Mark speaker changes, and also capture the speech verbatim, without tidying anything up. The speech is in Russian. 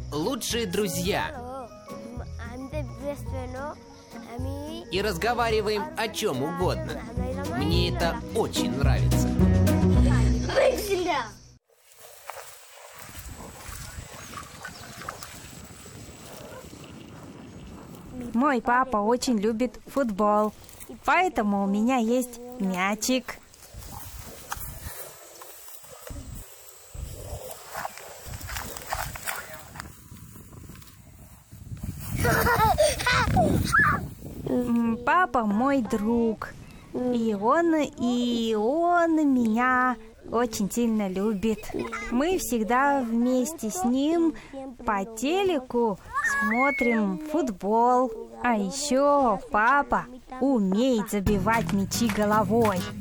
Speaker 1: лучшие друзья. И разговариваем о чем угодно. Мне это очень нравится.
Speaker 2: Мой папа очень любит футбол, поэтому у меня есть мячик. Папа мой друг, и он, и он меня очень сильно любит. Мы всегда вместе с ним по телеку смотрим футбол. А еще папа умеет забивать мячи головой.